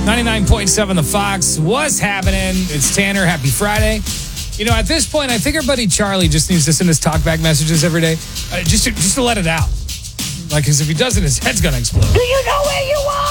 99.7 The Fox. What's happening? It's Tanner. Happy Friday. You know, at this point, I think our buddy Charlie just needs to send us talkback messages every day just to let it out. Like, because if he doesn't, his head's going to explode. Do you know where you are?